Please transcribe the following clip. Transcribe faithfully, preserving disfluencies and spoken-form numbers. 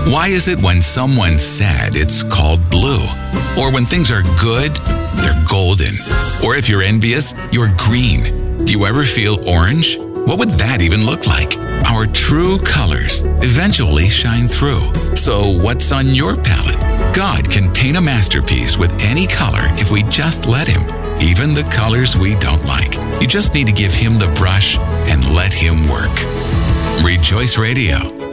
Why is it when someone's sad, it's called blue? Or when things are good, they're golden? Or if you're envious, you're green? Do you ever feel orange? What would that even look like? Our true colors eventually shine through. So what's on your palette? God can paint a masterpiece with any color if we just let Him. Even the colors we don't like. You just need to give Him the brush and let Him work. Rejoice Radio.